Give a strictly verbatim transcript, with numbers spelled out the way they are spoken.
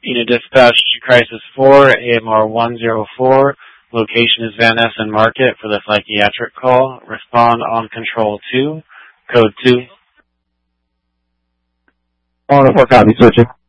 Unit dispatch to Crisis four, A M R one zero four. Location is Van Essen Market for the psychiatric call. Respond on control two. Code two. On the four copy, switching.